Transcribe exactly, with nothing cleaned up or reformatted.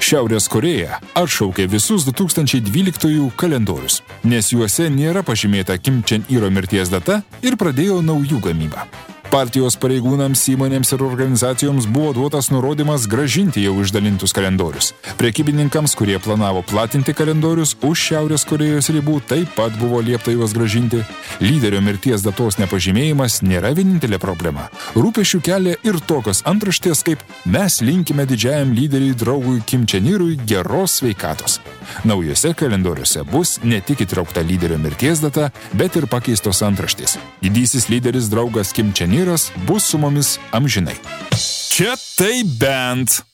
Šiaurės Korėja atšaukė visus du tūkstančiai dvyliktųjų kalendorius, nes juose nėra pažymėta Kim Chen-iro mirties data ir pradėjo naujų gamybą. Partijos pareigūnams, įmonėms ir organizacijoms buvo duotas nurodymas gražinti jau išdalintus kalendorius. Prekybininkams, kurie planavo platinti kalendorius už Šiaurės Korėjos ribų, taip pat buvo liepta juos gražinti. Lyderio mirties datos nepažymėjimas nėra vienintelė problema. Rūpesčių kelia ir tokios antraštės kaip "Mes linkime didžiajam lyderiui draugui Kim Chen-irui geros sveikatos". Naujose kalendoriuose bus ne tik įtraukta lyderio mirties data, bet ir pakeistos antraštės. Didysis lyderis draugas Kim Chen-iras bus su mumis amžinai. Čia tai bent.